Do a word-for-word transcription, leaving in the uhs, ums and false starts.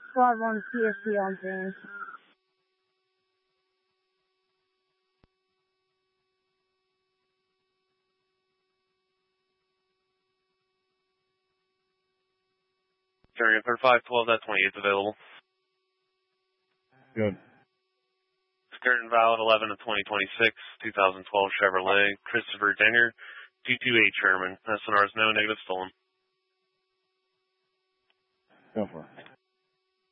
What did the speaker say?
five one P S C on James. Carrier thirty-five twelve, that twenty-eight's available. Good. Current valid eleven of twenty twenty-six, two thousand twelve Chevrolet, Christopher Dinger, two two eight Sherman. S N R is no, negative stolen. Go for it.